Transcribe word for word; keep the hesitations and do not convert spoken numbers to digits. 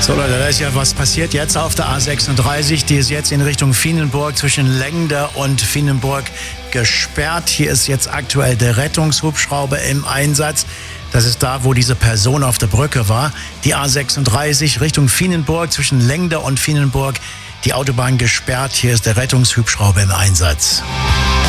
So Leute, da ist ja was passiert jetzt auf der A sechsunddreißig. Die ist jetzt in Richtung Fienenburg zwischen Lengde und Fienenburg gesperrt. Hier ist jetzt aktuell der Rettungshubschrauber im Einsatz. Das ist da, wo diese Person auf der Brücke war. Die A sechsunddreißig Richtung Fienenburg zwischen Lengde und Fienenburg. Die Autobahn gesperrt. Hier ist der Rettungshubschrauber im Einsatz.